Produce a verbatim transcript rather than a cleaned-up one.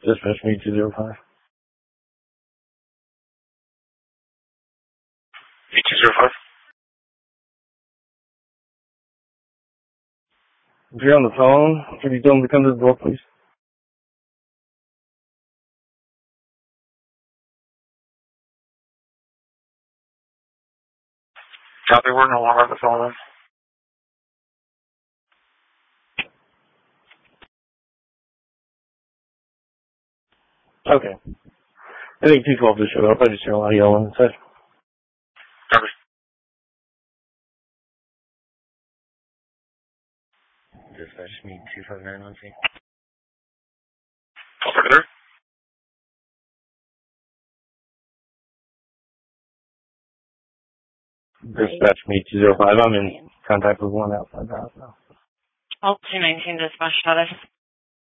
Dispatch me two zero five. Me two zero five. If you're on the phone, can you tell them to come to the door, please? Copy, we're no longer on the phone. Okay. I think two twelve just showed up. I just hear a lot of yelling inside. Copy. Dispatch me two five nine one three. Over there. Dispatch me two zero five. I'm in contact with one outside the house now. All two nineteen dispatch status.